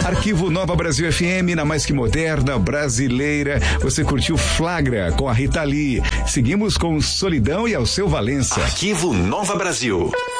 Arquivo Nova Brasil FM, na mais que moderna, brasileira. Você curtiu Flagra com a Rita Lee. Seguimos com Solidão e Alceu Valença. Arquivo Nova Brasil.